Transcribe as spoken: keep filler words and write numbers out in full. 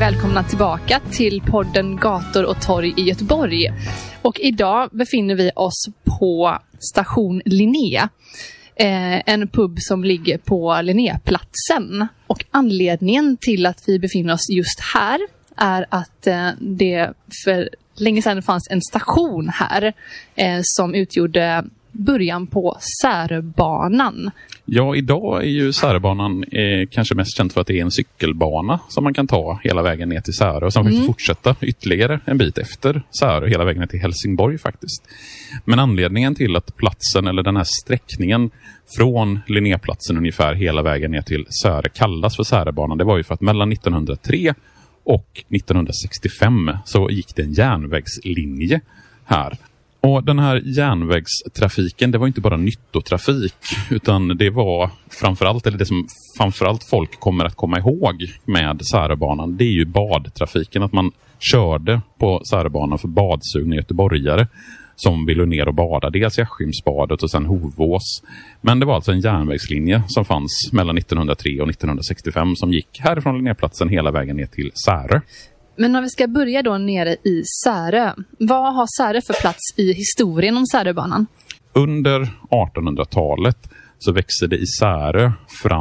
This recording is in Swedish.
välkomna tillbaka till podden Gator och torg i Göteborg. Och idag befinner vi oss på station Linné. Eh, en pub som ligger på Linnéplatsen. Och anledningen till att vi befinner oss just här är att eh, det för länge sedan fanns en station här eh, som utgjorde början på Säröbanan. Ja, idag är ju Säröbanan eh, kanske mest känt för att det är en cykelbana som man kan ta hela vägen ner till Särö och sen mm. fortsätta ytterligare en bit efter Särö hela vägen ner till Helsingborg faktiskt. Men anledningen till att platsen eller den här sträckningen från Linnéplatsen ungefär hela vägen ner till Särö kallas för Säröbanan, det var ju för att mellan nittonhundratre och nittonhundrasextiofem så gick det en järnvägslinje här. Och den här järnvägstrafiken, det var inte bara nyttotrafik utan det var framförallt, eller det som framförallt folk kommer att komma ihåg med Säröbanan, det är ju badtrafiken. Att man körde på Säröbanan för badsugna göteborgare som ville ner och bada, dels i Askimsbadet och sen Hovås. Men det var alltså en järnvägslinje som fanns mellan nittonhundratre och nittonhundrasextiofem som gick härifrån Linnéplatsen hela vägen ner till Särö. Men när vi ska börja då nere i Särö, vad har Särö för plats i historien om Säröbanan? Under artonhundratalet så växte det i Särö fram